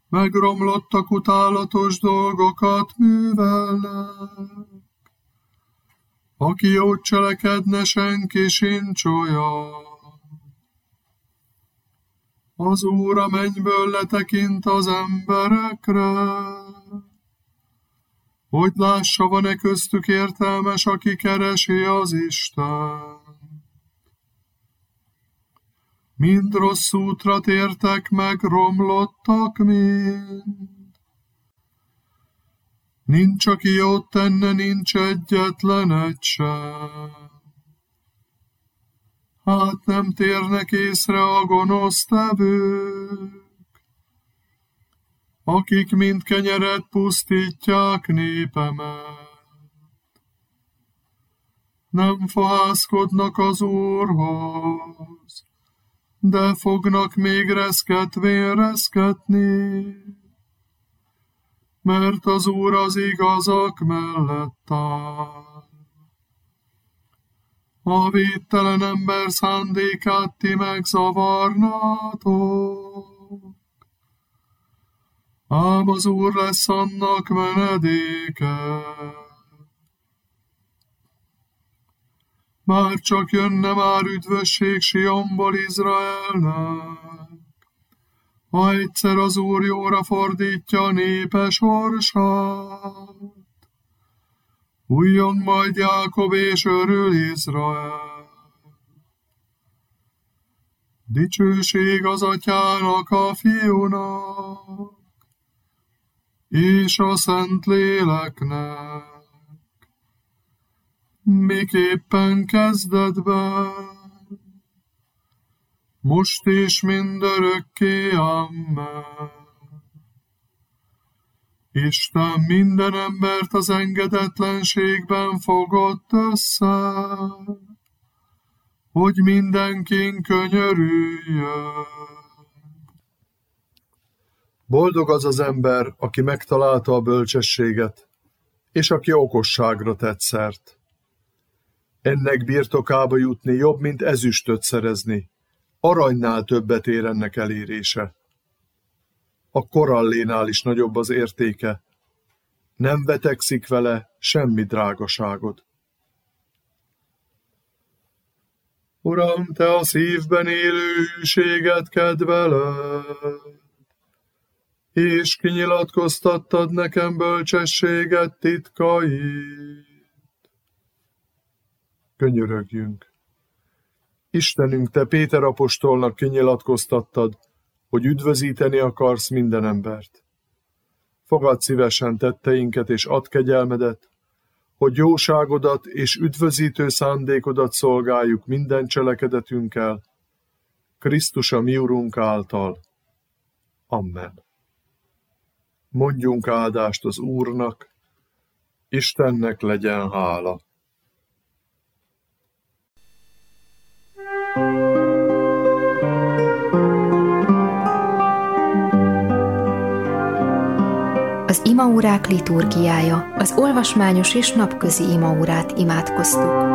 megromlottak, utálatos dolgokat művelnek. Aki jót cselekedne, senki sincs olyan. Az Úr a mennyből letekint az emberekre, hogy lássa, van-e köztük értelmes, aki keresi az Istent. Mind rossz útra tértek meg, romlottak mind. Nincs, aki jót tenne, nincs egyetlen egy sem. Hát nem térnek észre a gonosztevők, akik mind kenyeret pusztítják népemet. Nem fohászkodnak az Úrhoz, de fognak még reszketvén reszketni, mert az Úr az igazak mellett áll. A véttelen ember szándékát ti megzavarnátok, ám az Úr lesz annak menedéke. Már csak jönne már üdvösség Sionból Izraelnek, ha egyszer az Úr jóra fordítja a népe sorsát. Újjon majd Jákob és örül Izrael. Dicsőség az Atyának, a Fiúnak, és a Szentléleknek, miképpen kezdetben, most és mindörökké, amen. Isten minden embert az engedetlenségben fogott össze, hogy mindenkin könyörüljön. Boldog az az ember, aki megtalálta a bölcsességet, és aki okosságra tett szert. Ennek birtokába jutni jobb, mint ezüstöt szerezni, aranynál többet ér ennek elérése. A korallénál is nagyobb az értéke, nem vetekszik vele semmi drágaságod. Uram, te a szívben élő hűséget kedveled, és kinyilatkoztattad nekem bölcsességet titkait. Könyörögjünk! Istenünk, te Péter apostolnak kinyilatkoztattad, hogy üdvözíteni akarsz minden embert. Fogadd szívesen tetteinket és add kegyelmedet, hogy jóságodat és üdvözítő szándékodat szolgáljuk minden cselekedetünkkel, Krisztus a mi Urunk által. Amen. Mondjunk áldást az Úrnak, Istennek legyen hála. Az imaórák liturgiája, az olvasmányos és napközi imaórát imádkoztuk.